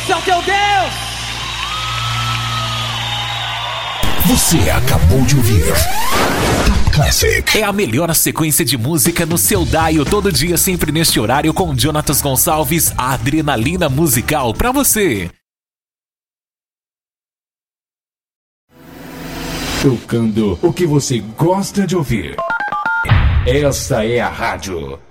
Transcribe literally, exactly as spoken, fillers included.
Esse é o teu Deus! Você acabou de ouvir Top Classic. É a melhor sequência de música no seu dial, todo dia, sempre neste horário, com Jonatas Gonçalves, a adrenalina musical pra você. Tocando o que você gosta de ouvir. Essa é a rádio